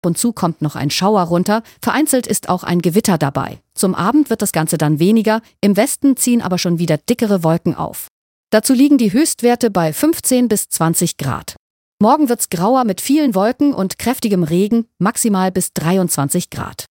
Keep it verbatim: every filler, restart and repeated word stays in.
und zu kommt noch ein Schauer runter, vereinzelt ist auch ein Gewitter dabei. Zum Abend wird das Ganze dann weniger, im Westen ziehen aber schon wieder dickere Wolken auf. Dazu liegen die Höchstwerte bei fünfzehn bis zwanzig Grad. Morgen wird's grauer mit vielen Wolken und kräftigem Regen, maximal bis dreiundzwanzig Grad.